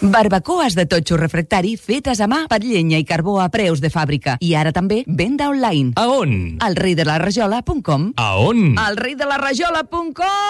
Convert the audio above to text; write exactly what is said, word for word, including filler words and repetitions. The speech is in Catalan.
Barbacoes de totxo refractari fetes a mà per llenya i carbó a preus de fàbrica. I ara també venda online. A on? Al rei de la rajola punt com. A on? Al rei de la rajola punt com.